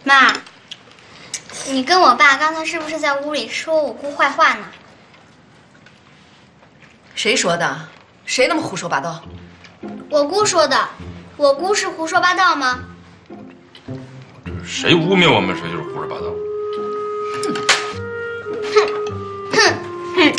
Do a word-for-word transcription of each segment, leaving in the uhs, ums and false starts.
妈，你跟我爸刚才是不是在屋里说我姑坏话呢？ 谁说的？谁那么胡说八道？ 我姑说的。我姑是胡说八道吗？ 谁污蔑我们，谁就是胡说八道。 哼哼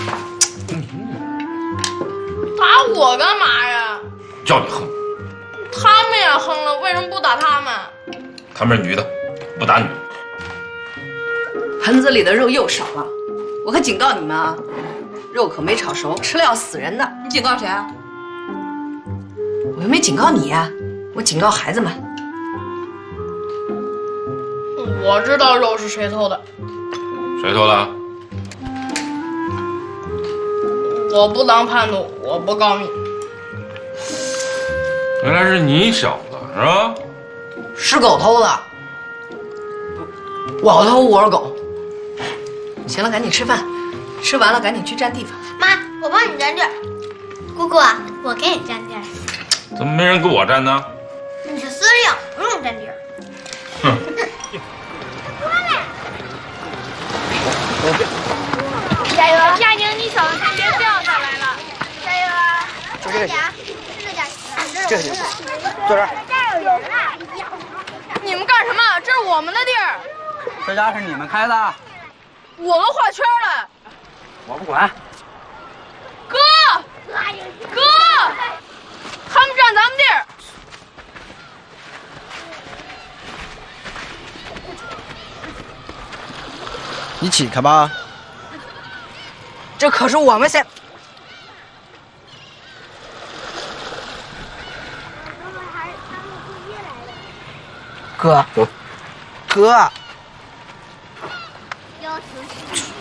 哼！打我干嘛呀？ 叫你哼。 他们也哼了，为什么不打他们？ 他们是女的，不打女。 盆子里的肉又少了，我可警告你们啊，肉可没炒熟，吃了要死人的。 你警告谁啊？ 我又没警告你呀，我警告孩子们。 我知道肉是谁偷的。 谁偷的？ 我不当叛徒，我不告密。 原来是你小子是吧？ 是狗偷的。我偷，我是狗。行了，赶紧吃饭，吃完了赶紧去占地方。 妈，我帮你占地儿。姑姑，我给你占地儿。 怎么没人给我占呢？ 你是司令，不用占地儿。 哼。 加油！ 佳宁，你小子先别这样再来了。 加油啊！ 就这个行， 这个点， 这个行，坐这儿。 这儿有人啊！ 你们干什么？这是我们的地儿。 这家是你们开的。 我都画圈了。 我不管。 哥，哥，他们占咱们地儿。 你起开吧。这可是我们先。哥，哥。 要求